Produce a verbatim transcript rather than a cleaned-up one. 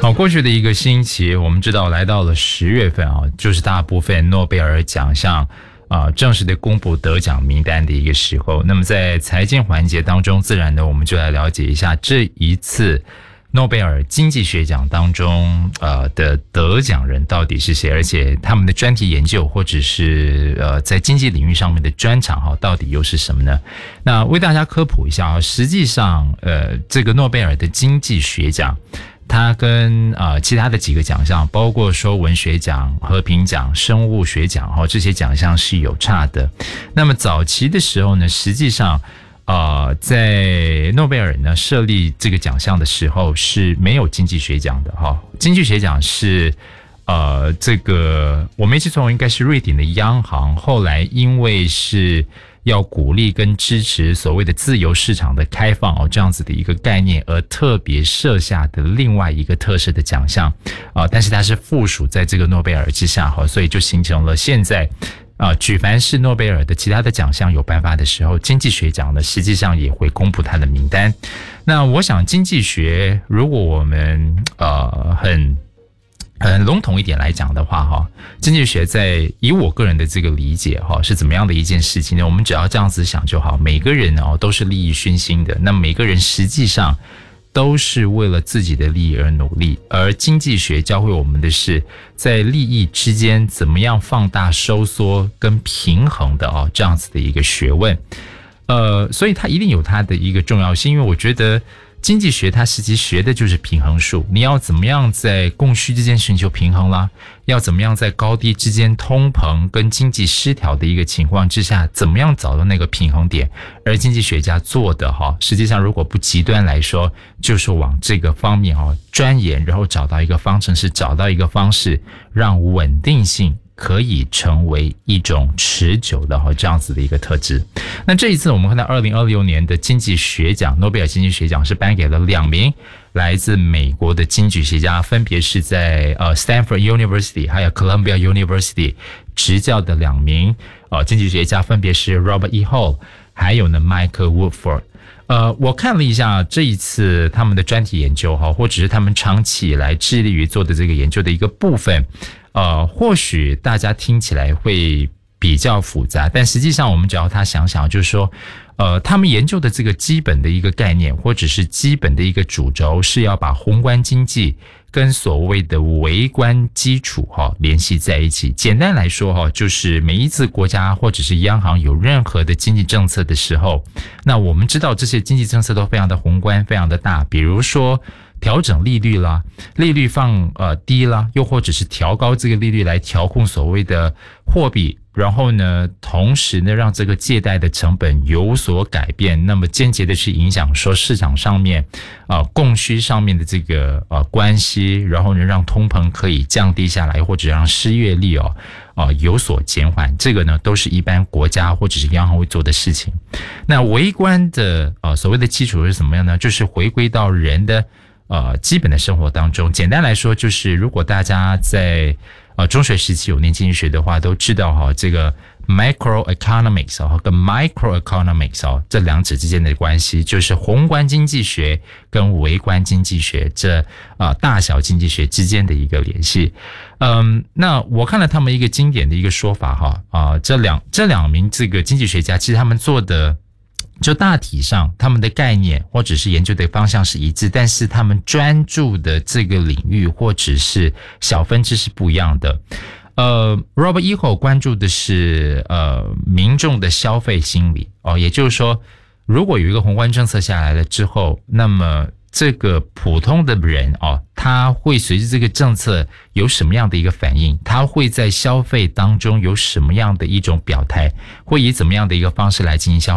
好，过去的一个星期，我们知道来到了十月份啊，就是大部分诺贝尔奖项啊正式的公布得奖名单的一个时候。那么在财经环节当中，自然的我们就来了解一下这一次诺贝尔经济学奖当中呃的得奖人到底是谁，而且他们的专题研究或者是呃在经济领域上面的专长哈到底又是什么呢？那为大家科普一下啊，实际上呃这个诺贝尔的经济学奖它跟呃其他的几个奖项，包括说文学奖、和平奖、生物学奖哈这些奖项是有差的。那么早期的时候呢，实际上呃在诺贝尔呢设立这个奖项的时候是没有经济学奖的哈。经济学奖是呃这个我没记错应该是瑞典的央行后来因为是要鼓励跟支持所谓的自由市场的开放哦，这样子的一个概念而特别设下的另外一个特色的奖项啊、呃，但是它是附属在这个诺贝尔之下哈，所以就形成了现在啊、呃，举凡是诺贝尔的其他的奖项有颁发的时候，经济学奖呢实际上也会公布它的名单。那我想经济学如果我们呃很很笼统一点来讲的话哈，经济学在以我个人的这个理解哈是怎么样的一件事情呢？我们只要这样子想就好，每个人哦都是利益熏心的，那每个人实际上都是为了自己的利益而努力，而经济学教会我们的是在利益之间怎么样放大、收缩跟平衡的哦这样子的一个学问。呃，所以它一定有它的一个重要性，因为我觉得经济学它实际学的就是平衡术，你要怎么样在供需之间寻求平衡啦，要怎么样在高低之间通膨跟经济失调的一个情况之下，怎么样找到那个平衡点，而经济学家做的哈，实际上如果不极端来说，就是往这个方面哈钻研，然后找到一个方程式，找到一个方式，让稳定性可以成为一种持久的这样子的一个特质。那这一次我们看到二零二六年的经济学奖，诺贝尔经济学奖是颁给了两名来自美国的经济学家，分别是在呃 Stanford University 还有 Columbia University 执教的两名呃经济学家，分别是 Robert E. Hall 还有呢 Michael Woodford。呃，我看了一下这一次他们的专题研究哈，或者是他们长期以来致力于做的这个研究的一个部分，呃，或许大家听起来会比较复杂，但实际上我们只要他想想，就是说，呃，他们研究的这个基本的一个概念，或者是基本的一个主轴，是要把宏观经济跟所谓的微观基础哈联系在一起。简单来说哈，就是每一次国家或者是央行有任何的经济政策的时候，那我们知道这些经济政策都非常的宏观，非常的大，比如说调整利率啦，利率放呃低啦，又或者是调高这个利率来调控所谓的货币，然后呢，同时呢让这个借贷的成本有所改变，那么间接的去影响说市场上面呃供需上面的这个呃关系，然后呢让通膨可以降低下来，或者让失业率哦呃有所减缓，这个呢都是一般国家或者是央行会做的事情。那微观的呃所谓的基础是什么样呢？就是回归到人的呃，基本的生活当中，简单来说就是，如果大家在呃中学时期有念经济学的话，都知道哈，这个 microeconomics 啊跟 microeconomics 啊这两者之间的关系，就是宏观经济学跟微观经济学这啊、呃、大小经济学之间的一个联系。嗯，那我看了他们一个经典的一个说法哈啊、呃，这两这两名这个经济学家，其实他们做的，就大体上他们的概念或者是研究的方向是一致，但是他们专注的这个领域或者是小分支是不一样的。呃 Robert E. Hall 关注的是呃民众的消费心理哦，也就是说，如果有一个宏观政策下来了之后，那么这个普通的人哦，他会随着这个政策有什么样的一个反应？他会在消费当中有什么样的一种表态？会以怎么样的一个方式来进行消费？